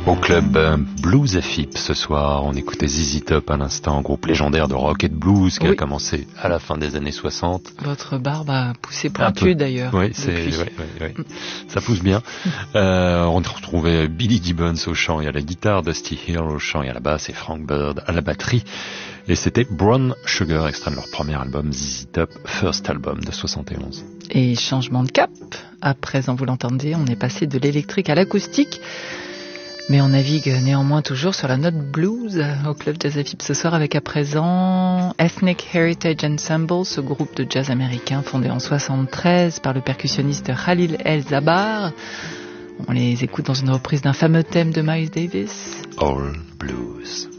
Au club Blues FIP ce soir, on écoutait ZZ Top à l'instant, groupe légendaire de rock et de blues qui a commencé à la fin des années 60. Votre barbe a poussé pointu d'ailleurs. Oui, ça pousse bien. On retrouvait Billy Gibbons au chant et à la guitare, Dusty Hill au chant et à la basse et Frank Bird à la batterie. Et c'était Brown Sugar, extrait de leur premier album ZZ Top, First Album de 71. Et changement de cap. À présent, vous l'entendez, on est passé de l'électrique à l'acoustique. Mais on navigue néanmoins toujours sur la note blues au club Jazz FIP ce soir avec à présent Ethnic Heritage Ensemble, ce groupe de jazz américain fondé en 73 par le percussionniste Khalil El-Zabar. On les écoute dans une reprise d'un fameux thème de Miles Davis. All Blues.